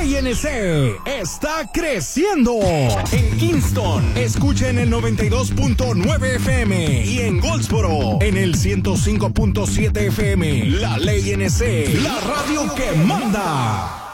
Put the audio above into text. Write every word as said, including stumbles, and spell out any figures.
Ley N C está creciendo. En Kingston, escucha en el noventa y dos punto nueve F M y en Goldsboro, en el ciento cinco punto siete F M. La Ley N C, la radio que manda.